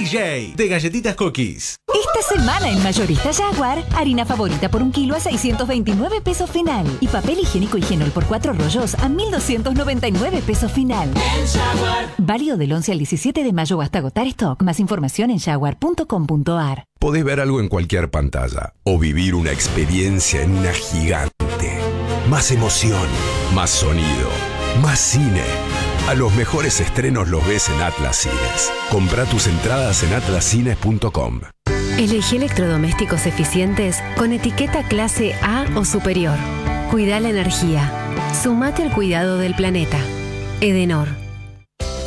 DJ de Galletitas Cookies. Esta semana en Mayorista Jaguar, harina favorita por 1 kilo a 629 pesos final. Y papel higiénico Higienol por 4 rollos a 1.299 pesos final. Válido del 11 al 17 de mayo hasta agotar stock. Más información en jaguar.com.ar. Podés ver algo en cualquier pantalla o vivir una experiencia en una gigante. Más emoción, más sonido, más cine. A los mejores estrenos los ves en Atlas Cines. Comprá tus entradas en atlascines.com. Elegí electrodomésticos eficientes con etiqueta clase A o superior. Cuida la energía. Sumate al cuidado del planeta. Edenor.